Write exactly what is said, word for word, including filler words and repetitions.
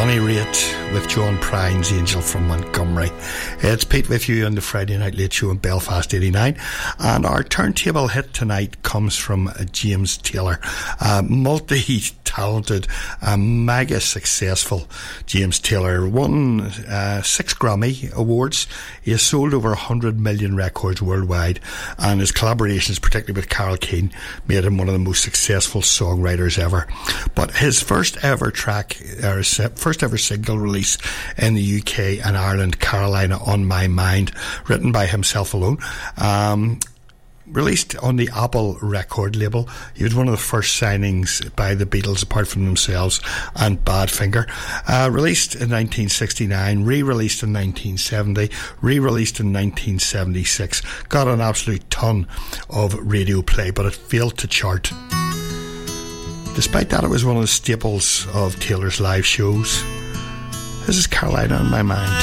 Bonnie Raitt with John Prine's Angel from Montgomery. It's Pete with you on the Friday Night Late Show in Belfast eighty-nine, and our turntable hit tonight comes from James Taylor, a multi-talented, uh, mega successful James Taylor. Won uh, six Grammy Awards. He has sold over one hundred million records worldwide, and his collaborations, particularly with Carole King, made him one of the most successful songwriters ever. But his first ever track, or first ever single release in the U K and Ireland, Carolina on My Mind, written by himself alone, um, released on the Apple record label. He was one of the first signings by the Beatles, apart from themselves and Badfinger. Uh, released in nineteen sixty-nine, re-released in nineteen seventy, re-released in nineteen seventy-six. Got an absolute ton of radio play, but it failed to chart. Despite that, it was one of the staples of Taylor's live shows. This is Carolina on My Mind.